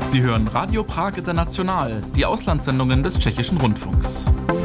Sie hören Radio Prag International, die Auslandssendungen des Tschechischen Rundfunks.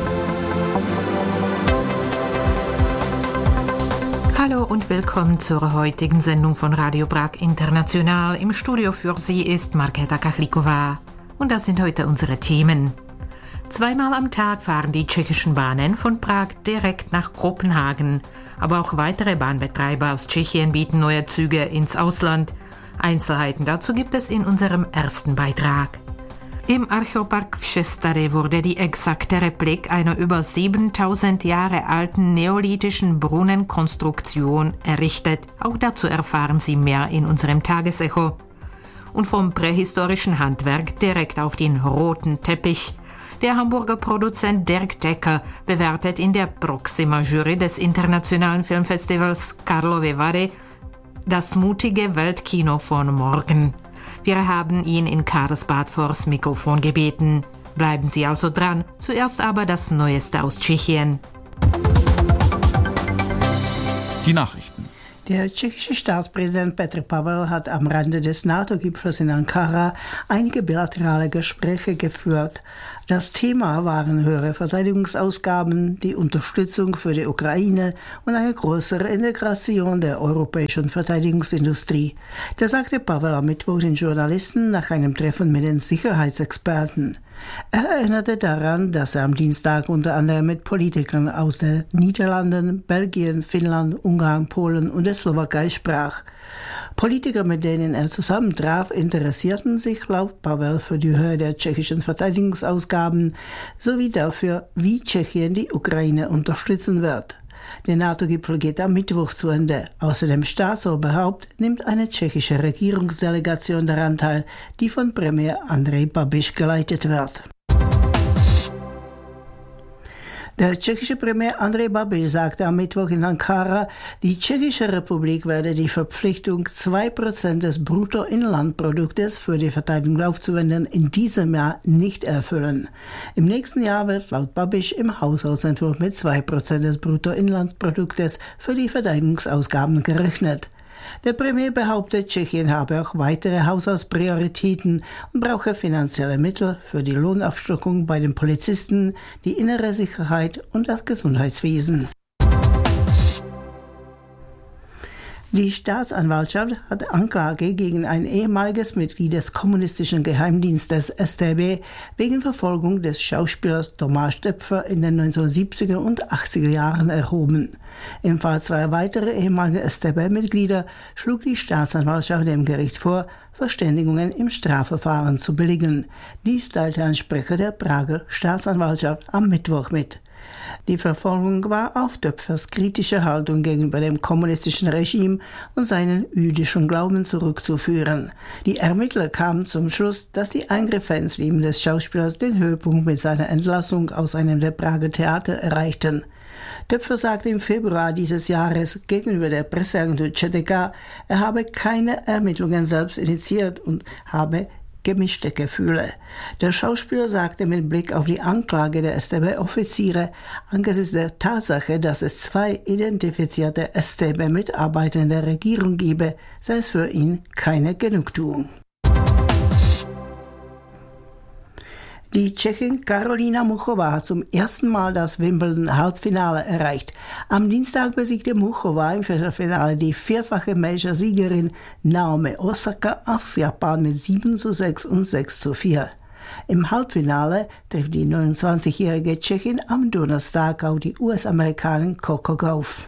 Hallo und willkommen zur heutigen Sendung von Radio Prag International. Im Studio für Sie ist Markéta Kachlíková. Und das sind heute unsere Themen. Zweimal am Tag fahren die tschechischen Bahnen von Prag direkt nach Kopenhagen. Aber auch weitere Bahnbetreiber aus Tschechien bieten neue Züge ins Ausland. Einzelheiten dazu gibt es in unserem ersten Beitrag. Im Archäopark v Šestade wurde die exakte Replik einer über 7000 Jahre alten neolithischen Brunnenkonstruktion errichtet. Auch dazu erfahren Sie mehr in unserem Tagesecho. Und vom prähistorischen Handwerk direkt auf den roten Teppich. Der Hamburger Produzent Dirk Decker bewertet in der Proxima-Jury des Internationalen Filmfestivals Karlovy Vary das mutige Weltkino von morgen. Wir haben ihn in Karlsbad vors Mikrofon gebeten. Bleiben Sie also dran. Zuerst aber das Neueste aus Tschechien. Die Nachrichten. Der tschechische Staatspräsident Petr Pavel hat am Rande des NATO-Gipfels in Ankara einige bilaterale Gespräche geführt. Das Thema waren höhere Verteidigungsausgaben, die Unterstützung für die Ukraine und eine größere Integration der europäischen Verteidigungsindustrie. Das sagte Pavel am Mittwoch den Journalisten nach einem Treffen mit den Sicherheitsexperten. Er erinnerte daran, dass er am Dienstag unter anderem mit Politikern aus den Niederlanden, Belgien, Finnland, Ungarn, Polen und der Slowakei sprach. Politiker, mit denen er zusammentraf, interessierten sich laut Pavel für die Höhe der tschechischen Verteidigungsausgaben sowie dafür, wie Tschechien die Ukraine unterstützen wird. Der NATO-Gipfel geht am Mittwoch zu Ende. Außer dem Staatsoberhaupt nimmt eine tschechische Regierungsdelegation daran teil, die von Premier Andrej Babiš geleitet wird. Der tschechische Premier Andrej Babiš sagte am Mittwoch in Ankara, die Tschechische Republik werde die Verpflichtung, 2% des Bruttoinlandproduktes für die Verteidigung aufzuwenden, in diesem Jahr nicht erfüllen. Im nächsten Jahr wird laut Babiš im Haushaltsentwurf mit 2% des Bruttoinlandproduktes für die Verteidigungsausgaben gerechnet. Der Premier behauptet, Tschechien habe auch weitere Haushaltsprioritäten und brauche finanzielle Mittel für die Lohnaufstockung bei den Polizisten, die innere Sicherheit und das Gesundheitswesen. Die Staatsanwaltschaft hat Anklage gegen ein ehemaliges Mitglied des kommunistischen Geheimdienstes StB wegen Verfolgung des Schauspielers Tomáš Töpfer in den 1970er und 80er Jahren erhoben. Im Fall zweier weitere ehemalige StB-Mitglieder schlug die Staatsanwaltschaft dem Gericht vor, Verständigungen im Strafverfahren zu billigen. Dies teilte ein Sprecher der Prager Staatsanwaltschaft am Mittwoch mit. Die Verfolgung war auf Töpfers kritische Haltung gegenüber dem kommunistischen Regime und seinen jüdischen Glauben zurückzuführen. Die Ermittler kamen zum Schluss, dass die Eingriffe ins Leben des Schauspielers den Höhepunkt mit seiner Entlassung aus einem der Prager Theater erreichten. Töpfer sagte im Februar dieses Jahres gegenüber der Presseagentur ČTK, er habe keine Ermittlungen selbst initiiert und habe gemischte Gefühle. Der Schauspieler sagte mit Blick auf die Anklage der StB-Offiziere, angesichts der Tatsache, dass es 2 identifizierte StB-Mitarbeiter in der Regierung gebe, sei es für ihn keine Genugtuung. Die Tschechin Karolína Muchová hat zum ersten Mal das Wimbledon-Halbfinale erreicht. Am Dienstag besiegte Muchová im Viertelfinale die vierfache Major-Siegerin Naomi Osaka aus Japan mit 7:6 und 6:4. Im Halbfinale trifft die 29-jährige Tschechin am Donnerstag auf die US-Amerikanerin Coco Gauff.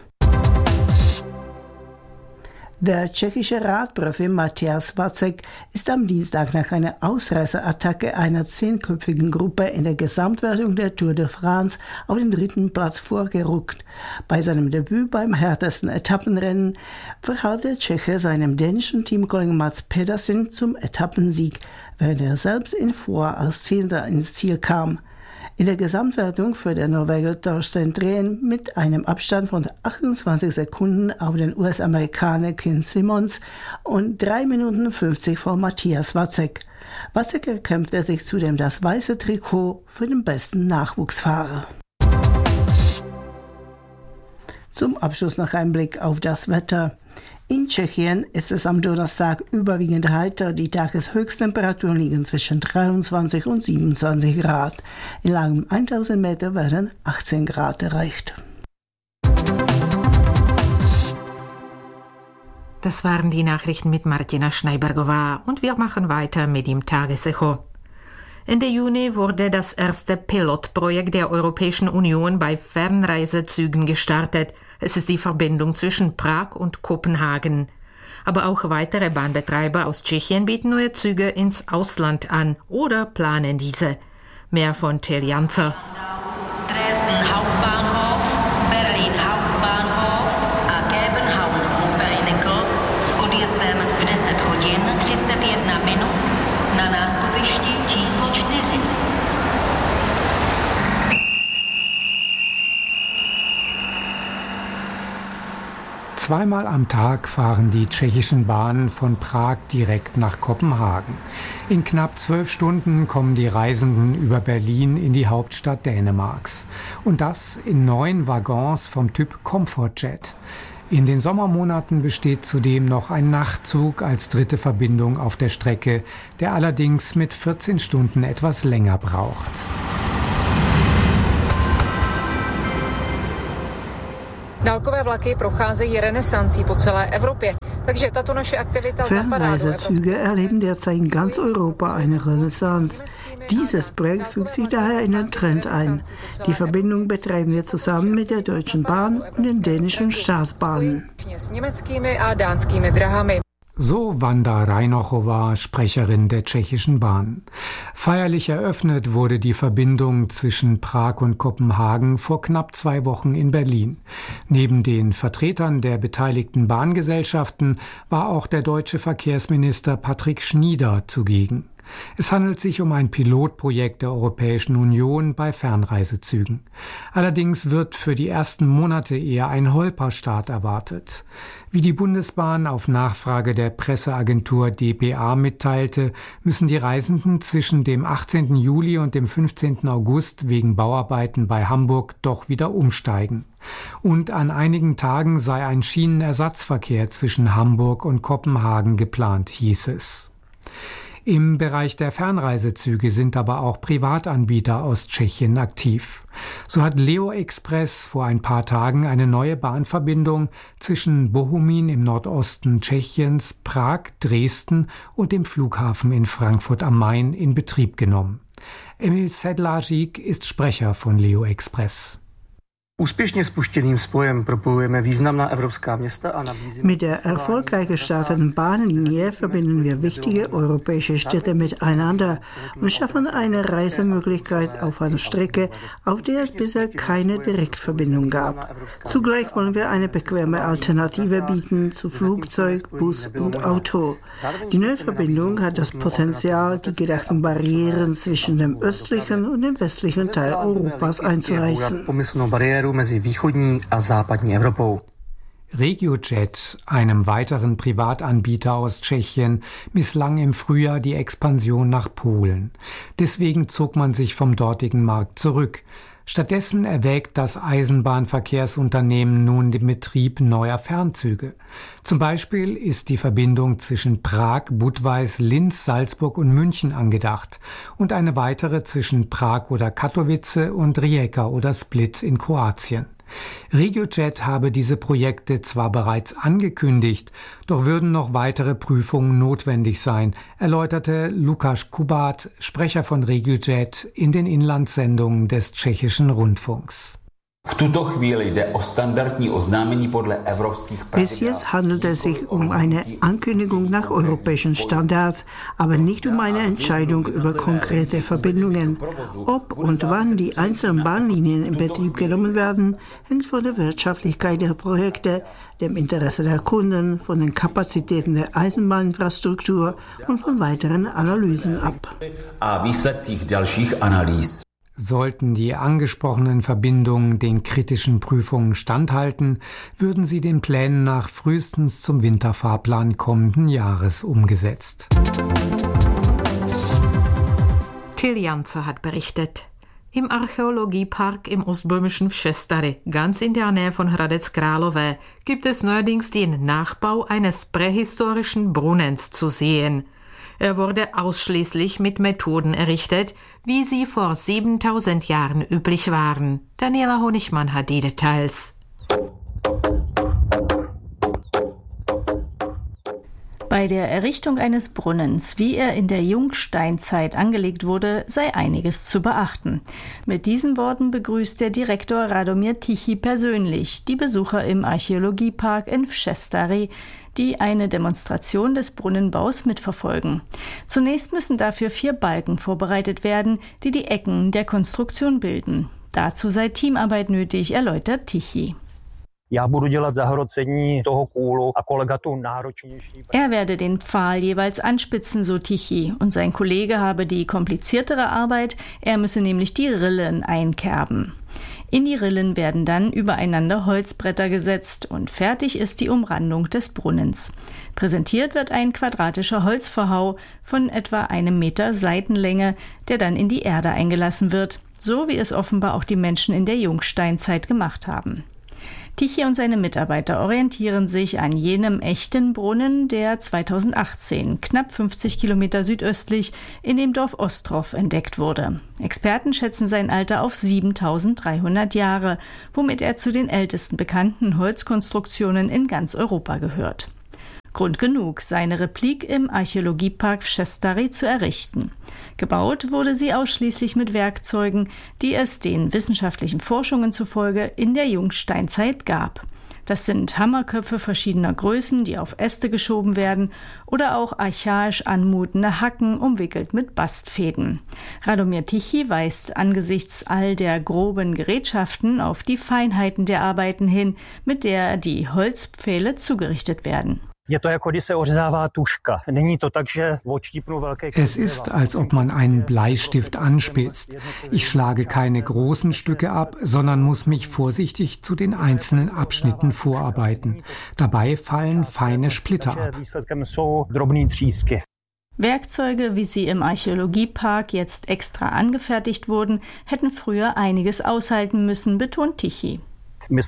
Der tschechische Radprofi Matěj Vacek ist am Dienstag nach einer Ausreißerattacke einer 10-köpfigen Gruppe in der Gesamtwertung der Tour de France auf den 3. Platz vorgerückt. Bei seinem Debüt beim härtesten Etappenrennen verhalf der Tscheche seinem dänischen Teamkollegen Mats Pedersen zum Etappensieg, während er selbst in Foix als 10. ins Ziel kam. In der Gesamtwertung führt der Norweger Torstein Træen mit einem Abstand von 28 Sekunden auf den US-Amerikaner Ken Simmons und 3 Minuten 50 vor Matěj Vacek. Vacek erkämpfte sich zudem das weiße Trikot für den besten Nachwuchsfahrer. Zum Abschluss noch ein Blick auf das Wetter. In Tschechien ist es am Donnerstag überwiegend heiter. Die Tageshöchsttemperaturen liegen zwischen 23 und 27 Grad. In Lagen 1000 Meter werden 18 Grad erreicht. Das waren die Nachrichten mit Martina Schneibergová und wir machen weiter mit dem Tagesecho. Ende Juni wurde das erste Pilotprojekt der Europäischen Union bei Fernreisezügen gestartet. Es ist die Verbindung zwischen Prag und Kopenhagen. Aber auch weitere Bahnbetreiber aus Tschechien bieten neue Züge ins Ausland an oder planen diese. Mehr von Till Janzer. Dresden Hauptbahnhof, Berlin Hauptbahnhof a Köbenhavn Obernickel s odjezdem v 10 hodin 31 minut na nástupišti číslo 4. Zweimal am Tag fahren die tschechischen Bahnen von Prag direkt nach Kopenhagen. In knapp 12 Stunden kommen die Reisenden über Berlin in die Hauptstadt Dänemarks. Und das in 9 Waggons vom Typ Comfortjet. In den Sommermonaten besteht zudem noch ein Nachtzug als dritte Verbindung auf der Strecke, der allerdings mit 14 Stunden etwas länger braucht. Dálkové vlaky procházejí renesancí po celé Evropě, takže tato naše aktivita zapadá do Fernreisezüge erleben derzeit in ganz Europa eine Renaissance. Dieses Projekt fügt sich daher in den Trend ein. Die Verbindung betreiben wir zusammen mit der Deutschen Bahn und den dänischen Staatsbahnen. s německými a dánskými drahami. So Wanda Reinochová, Sprecherin der tschechischen Bahn. Feierlich eröffnet wurde die Verbindung zwischen Prag und Kopenhagen vor knapp 2 Wochen in Berlin. Neben den Vertretern der beteiligten Bahngesellschaften war auch der deutsche Verkehrsminister Patrick Schnieder zugegen. Es handelt sich um ein Pilotprojekt der Europäischen Union bei Fernreisezügen. Allerdings wird für die ersten Monate eher ein Holperstart erwartet. Wie die Bundesbahn auf Nachfrage der Presseagentur dpa mitteilte, müssen die Reisenden zwischen dem 18. Juli und dem 15. August wegen Bauarbeiten bei Hamburg doch wieder umsteigen. Und an einigen Tagen sei ein Schienenersatzverkehr zwischen Hamburg und Kopenhagen geplant, hieß es. Im Bereich der Fernreisezüge sind aber auch Privatanbieter aus Tschechien aktiv. So hat Leo Express vor ein paar Tagen eine neue Bahnverbindung zwischen Bohumín im Nordosten Tschechiens, Prag, Dresden und dem Flughafen in Frankfurt am Main in Betrieb genommen. Emil Sedlářík ist Sprecher von Leo Express. Mit der erfolgreich gestarteten Bahnlinie verbinden wir wichtige europäische Städte miteinander und schaffen eine Reisemöglichkeit auf einer Strecke, auf der es bisher keine Direktverbindung gab. Zugleich wollen wir eine bequeme Alternative bieten zu Flugzeug, Bus und Auto. Die neue Verbindung hat das Potenzial, die gedachten Barrieren zwischen dem östlichen und dem westlichen Teil Europas einzureißen. Mezi východní a západní Evropou. RegioJet, einem weiteren Privatanbieter aus Tschechien, misslang im Frühjahr die Expansion nach Polen. Deswegen zog man sich vom dortigen Markt zurück. Stattdessen erwägt das Eisenbahnverkehrsunternehmen nun den Betrieb neuer Fernzüge. Zum Beispiel ist die Verbindung zwischen Prag, Budweis, Linz, Salzburg und München angedacht und eine weitere zwischen Prag oder Katowice und Rijeka oder Split in Kroatien. RegioJet habe diese Projekte zwar bereits angekündigt, doch würden noch weitere Prüfungen notwendig sein, erläuterte Lukáš Kubát, Sprecher von RegioJet, in den Inlandssendungen des tschechischen Rundfunks. Bis jetzt handelt es sich um eine Ankündigung nach europäischen Standards, aber nicht um eine Entscheidung über konkrete Verbindungen. Ob und wann die einzelnen Bahnlinien in Betrieb genommen werden, hängt von der Wirtschaftlichkeit der Projekte, dem Interesse der Kunden, von den Kapazitäten der Eisenbahninfrastruktur und von weiteren Analysen ab. Sollten die angesprochenen Verbindungen den kritischen Prüfungen standhalten, würden sie den Plänen nach frühestens zum Winterfahrplan kommenden Jahres umgesetzt. Till Janzer hat berichtet. Im Archäologiepark im ostböhmischen Všestary, ganz in der Nähe von Hradec Králové, gibt es neuerdings den Nachbau eines prähistorischen Brunnens zu sehen. Er wurde ausschließlich mit Methoden errichtet, wie sie vor 7000 Jahren üblich waren. Daniela Honigmann hat die Details. Bei der Errichtung eines Brunnens, wie er in der Jungsteinzeit angelegt wurde, sei einiges zu beachten. Mit diesen Worten begrüßt der Direktor Radomir Tichy persönlich die Besucher im Archäologiepark in Všestary, die eine Demonstration des Brunnenbaus mitverfolgen. Zunächst müssen dafür 4 Balken vorbereitet werden, die die Ecken der Konstruktion bilden. Dazu sei Teamarbeit nötig, erläutert Tichy. Er werde den Pfahl jeweils anspitzen, so Tichy, und sein Kollege habe die kompliziertere Arbeit, er müsse nämlich die Rillen einkerben. In die Rillen werden dann übereinander Holzbretter gesetzt und fertig ist die Umrandung des Brunnens. Präsentiert wird ein quadratischer Holzverhau von etwa 1 Meter Seitenlänge, der dann in die Erde eingelassen wird, so wie es offenbar auch die Menschen in der Jungsteinzeit gemacht haben. Tichy und seine Mitarbeiter orientieren sich an jenem echten Brunnen, der 2018, knapp 50 Kilometer südöstlich, in dem Dorf Ostrov entdeckt wurde. Experten schätzen sein Alter auf 7300 Jahre, womit er zu den ältesten bekannten Holzkonstruktionen in ganz Europa gehört. Grund genug, seine Replik im Archäologiepark Všestary zu errichten. Gebaut wurde sie ausschließlich mit Werkzeugen, die es den wissenschaftlichen Forschungen zufolge in der Jungsteinzeit gab. Das sind Hammerköpfe verschiedener Größen, die auf Äste geschoben werden, oder auch archaisch anmutende Hacken, umwickelt mit Bastfäden. Radomir Tichy weist angesichts all der groben Gerätschaften auf die Feinheiten der Arbeiten hin, mit der die Holzpfähle zugerichtet werden. Es ist, als ob man einen Bleistift anspitzt. Ich schlage keine großen Stücke ab, sondern muss mich vorsichtig zu den einzelnen Abschnitten vorarbeiten. Dabei fallen feine Splitter ab. Werkzeuge, wie sie im Archäologiepark jetzt extra angefertigt wurden, hätten früher einiges aushalten müssen, betont Tichy. Wir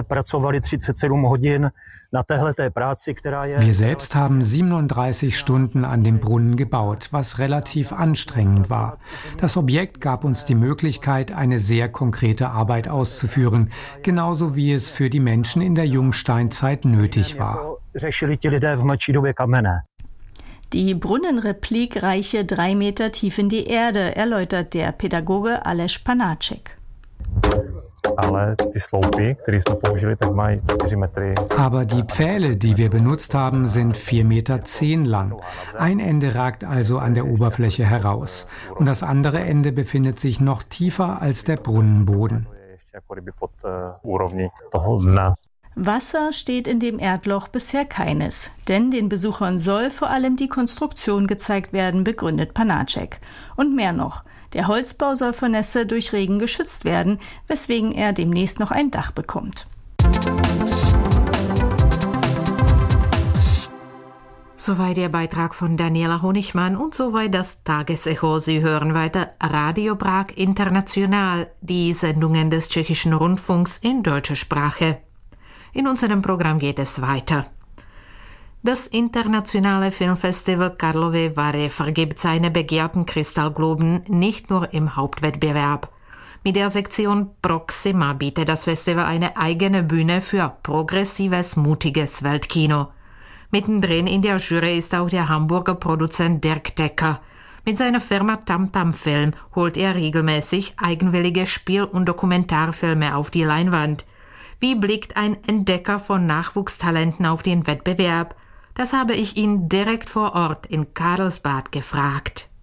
selbst haben 37 Stunden an dem Brunnen gebaut, was relativ anstrengend war. Das Objekt gab uns die Möglichkeit, eine sehr konkrete Arbeit auszuführen, genauso wie es für die Menschen in der Jungsteinzeit nötig war. Die Brunnenreplik reiche 3 Meter tief in die Erde, erläutert der Pädagoge Aleš Panáček. Aber die Pfähle, die wir benutzt haben, sind 4,10 Meter lang. Ein Ende ragt also an der Oberfläche heraus und das andere Ende befindet sich noch tiefer als der Brunnenboden. Wasser steht in dem Erdloch bisher keines, denn den Besuchern soll vor allem die Konstruktion gezeigt werden, begründet Panáček. Und mehr noch, der Holzbau soll vor Nässe durch Regen geschützt werden, weswegen er demnächst noch ein Dach bekommt. Soweit der Beitrag von Daniela Honigmann und soweit das Tagesecho. Sie hören weiter Radio Prag International, die Sendungen des tschechischen Rundfunks in deutscher Sprache. In unserem Programm geht es weiter. Das internationale Filmfestival Karlovy Vary vergibt seine begehrten Kristallgloben nicht nur im Hauptwettbewerb. Mit der Sektion Proxima bietet das Festival eine eigene Bühne für progressives, mutiges Weltkino. Mittendrin in der Jury ist auch der Hamburger Produzent Dirk Decker. Mit seiner Firma Tamtam Film holt er regelmäßig eigenwillige Spiel- und Dokumentarfilme auf die Leinwand. Wie blickt ein Entdecker von Nachwuchstalenten auf den Wettbewerb? Das habe ich ihn direkt vor Ort in Karlsbad gefragt.